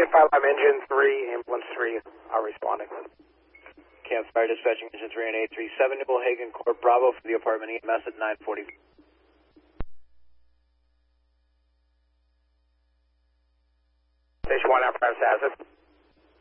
5, I'm engine 3, ambulance 3 are responding. Camp Fire dispatching engine 3 and 837, Newell Hagen Court Bravo for the apartment EMS at 940. Station 1, apparatus hazard.